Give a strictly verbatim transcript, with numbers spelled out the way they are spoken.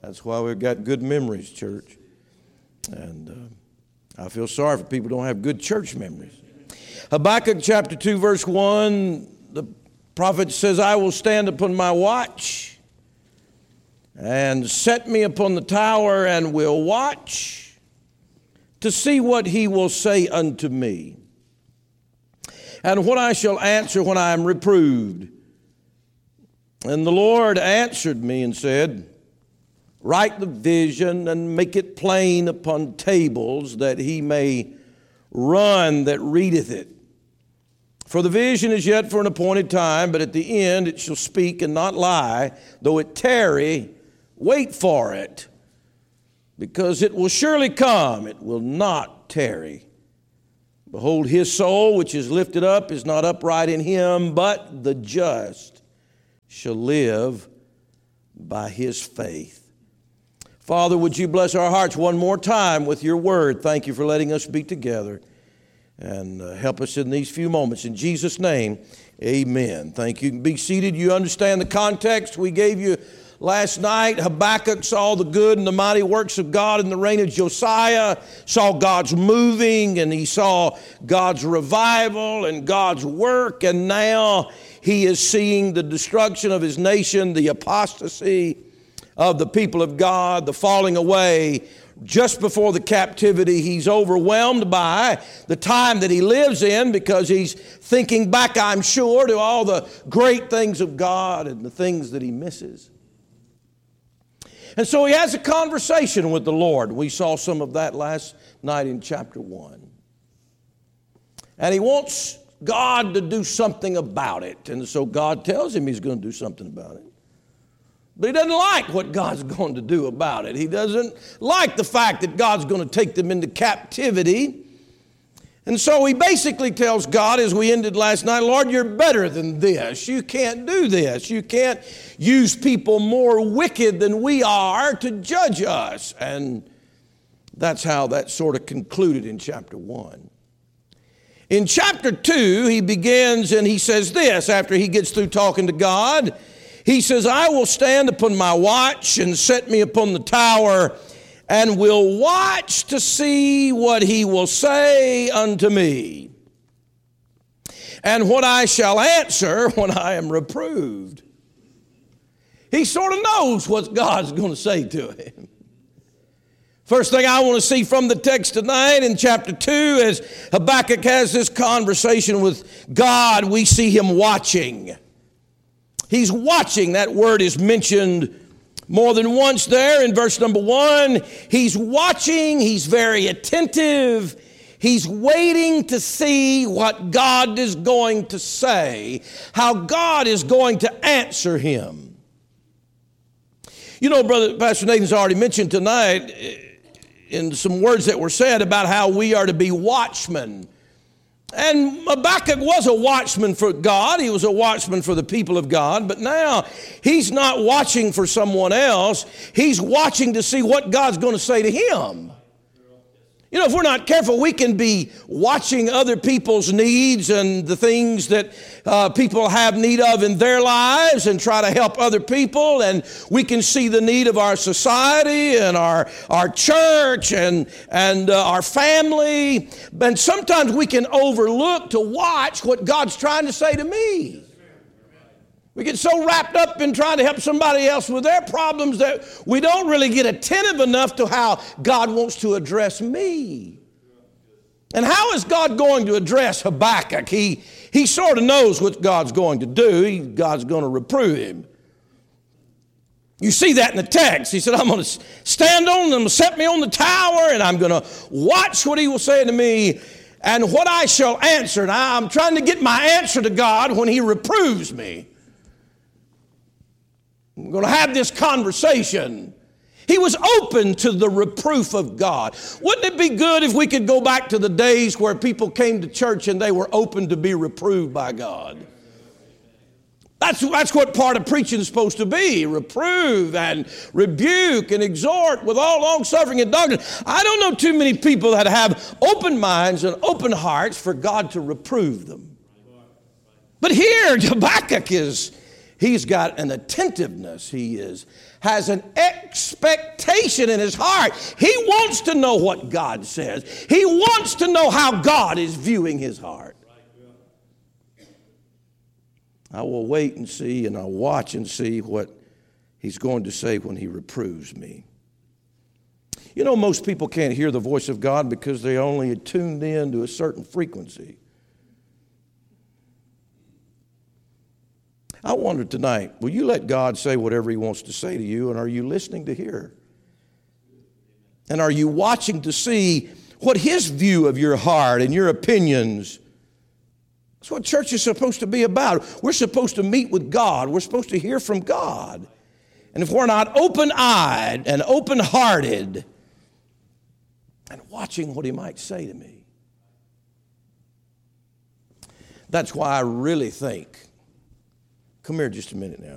That's why we've got good memories, church. And uh, I feel sorry for people who don't have good church memories. Habakkuk chapter two, verse one, the prophet says, I will stand upon my watch and set me upon the tower and will watch to see what he will say unto me, and what I shall answer when I am reproved. And the Lord answered me and said, write the vision and make it plain upon tables, that he may run that readeth it. For the vision is yet for an appointed time, but at the end it shall speak and not lie. Though it tarry, wait for it, because it will surely come, it will not tarry. Behold, his soul which is lifted up is not upright in him, but the just shall live by his faith. Father, would you bless our hearts one more time with your word? Thank you for letting us be together, and uh, help us in these few moments. In Jesus' name, amen. Thank you. You can be seated. You understand the context we gave you last night. Habakkuk saw the good and the mighty works of God in the reign of Josiah, saw God's moving, and he saw God's revival and God's work, and now he is seeing the destruction of his nation, the apostasy of the people of God, the falling away. Just before the captivity, he's overwhelmed by the time that he lives in, because he's thinking back, I'm sure, to all the great things of God and the things that he misses. And so he has a conversation with the Lord. We saw some of that last night in chapter one. And he wants God to do something about it. And so God tells him he's going to do something about it. But he doesn't like what God's going to do about it. He doesn't like the fact that God's going to take them into captivity. And so he basically tells God, as we ended last night, Lord, you're better than this. You can't do this. You can't use people more wicked than we are to judge us. And that's how that sort of concluded in chapter one. In chapter two, he begins and he says this, after he gets through talking to God. He says, I will stand upon my watch and set me upon the tower, and will watch to see what he will say unto me, and what I shall answer when I am reproved. He sort of knows what God's going to say to him. First thing I want to see from the text tonight in chapter two, as Habakkuk has this conversation with God, we see him watching. He's watching. That word is mentioned more than once there in verse number one. He's watching. He's very attentive. He's waiting to see what God is going to say, how God is going to answer him. You know, Brother Pastor Nathan's already mentioned tonight in some words that were said about how we are to be watchmen. And Habakkuk was a watchman for God. He was a watchman for the people of God. But now he's not watching for someone else. He's watching to see what God's going to say to him. You know, if we're not careful, we can be watching other people's needs and the things that uh, people have need of in their lives and try to help other people. And we can see the need of our society and our, our church and, and uh, our family. And sometimes we can overlook to watch what God's trying to say to me. We get so wrapped up in trying to help somebody else with their problems that we don't really get attentive enough to how God wants to address me. And how is God going to address Habakkuk? He, he sort of knows what God's going to do. He, God's going to reprove him. You see that in the text. He said, I'm going to stand on them, set me on the tower, and I'm going to watch what he will say to me and what I shall answer. Now, I'm trying to get my answer to God when he reproves me. We're going to have this conversation. He was open to the reproof of God. Wouldn't it be good if we could go back to the days where people came to church and they were open to be reproved by God? That's, that's what part of preaching is supposed to be. Reprove and rebuke and exhort with all long suffering and doctrine. I don't know too many people that have open minds and open hearts for God to reprove them. But here Habakkuk is He's got an attentiveness. He is, has an expectation in his heart. He wants to know what God says. He wants to know how God is viewing his heart. I will wait and see, and I'll watch and see what he's going to say when he reproves me. You know, most people can't hear the voice of God because they only tuned in to a certain frequency. I wonder tonight, will you let God say whatever he wants to say to you, and are you listening to hear? And are you watching to see what his view of your heart and your opinions? That's what church is supposed to be about. We're supposed to meet with God. We're supposed to hear from God. And if we're not open-eyed and open-hearted and watching what he might say to me, that's why I really think, come here just a minute now.